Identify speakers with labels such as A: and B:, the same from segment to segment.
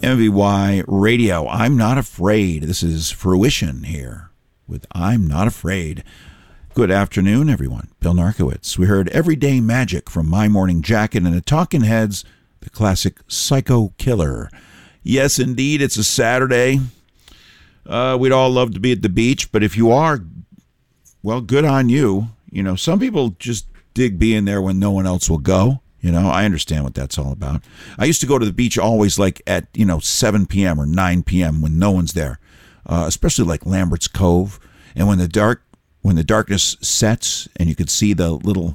A: MVY Radio. I'm not afraid. This is Fruition here with I'm Not Afraid. Good afternoon, everyone. Bill Narkowitz. We heard Everyday Magic from My Morning Jacket and the Talking Heads, the classic Psycho Killer. Yes, indeed, it's a Saturday. We'd all love to be at the beach, but if you are, well, good on you. You know, some people just dig being there when no one else will go. You know, I understand what that's all about. I used to go to the beach always like at, 7 p.m. or 9 p.m. when no one's there, especially like Lambert's Cove. And when the darkness sets and you could see the little,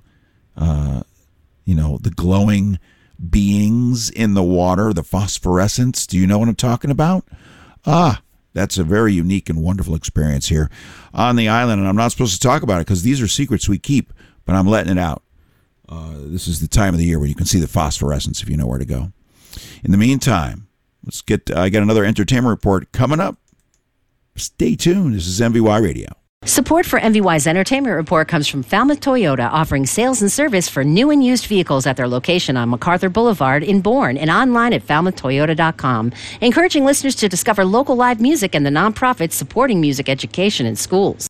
A: the glowing beings in the water, the phosphorescence. Do you know what I'm talking about? That's a very unique and wonderful experience here on the island. And I'm not supposed to talk about it because these are secrets we keep, but I'm letting it out. This is the time of the year when you can see the phosphorescence if you know where to go. In the meantime, I got another entertainment report coming up. Stay tuned. This is MVY Radio.
B: Support for MVY's entertainment report comes from Falmouth Toyota, offering sales and service for new and used vehicles at their location on MacArthur Boulevard in Bourne and online at falmouthtoyota.com, encouraging listeners to discover local live music and the nonprofits supporting music education in schools.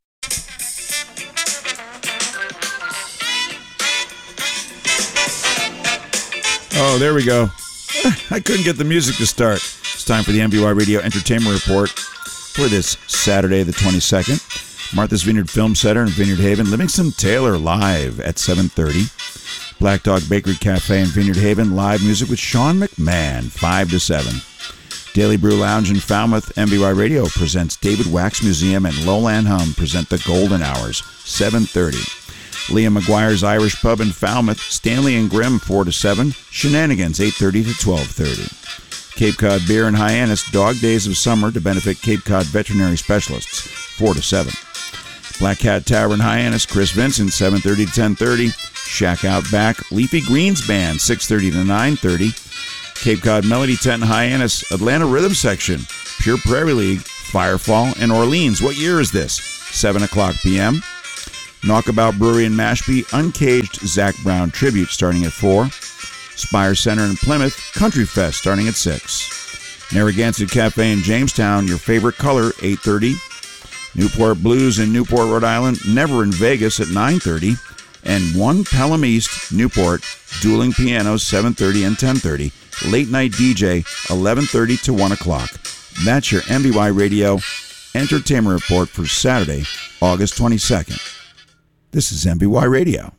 A: Oh, there we go. I couldn't get the music to start. It's time for the MVY Radio Entertainment Report for this Saturday, the 22nd. Martha's Vineyard Film Center in Vineyard Haven. Livingston Taylor live at 7:30. Black Dog Bakery Cafe in Vineyard Haven. Live music with Sean McMahon, 5 to 7. Daily Brew Lounge in Falmouth. MVY Radio presents David Wax Museum and Lowland Hum present the Golden Hours, 7:30. Liam McGuire's Irish Pub in Falmouth, Stanley and Grimm, 4 to 7. Shenanigans, 8:30 to 12:30. Cape Cod Beer in Hyannis, Dog Days of Summer to benefit Cape Cod veterinary specialists, 4 to 7. Black Cat Tavern Hyannis, Chris Vincent, 7:30 to 10:30. Shack Out Back, Leafy Greens Band, 6:30 to 9:30. Cape Cod Melody Tent in Hyannis, Atlanta Rhythm Section, Pure Prairie League, Firefall, and Orleans. What year is this? 7 o'clock p.m. Knockabout Brewery in Mashpee, Uncaged Zach Brown Tribute starting at 4. Spire Center in Plymouth, Country Fest starting at 6. Narragansett Cafe in Jamestown, Your Favorite Color, 8:30. Newport Blues in Newport, Rhode Island, Never in Vegas at 9:30. And One Pelham East, Newport, Dueling Pianos, 7:30 and 10:30. Late Night DJ, 11:30 to 1 o'clock. That's your MVY Radio Entertainment Report for Saturday, August 22nd. This is MVY Radio.